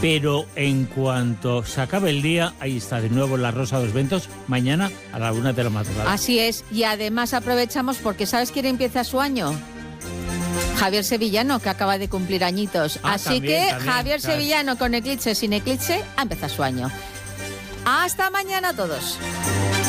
Pero en cuanto se acabe el día, ahí está de nuevo la Rosa de los Vientos, mañana a la 1 de la madrugada. Así es, y además aprovechamos porque ¿sabes quién empieza su año? Javier Sevillano, que acaba de cumplir añitos. Así que Javier Sevillano, con eclipse, sin eclipse, ha empezado su año. Hasta mañana a todos.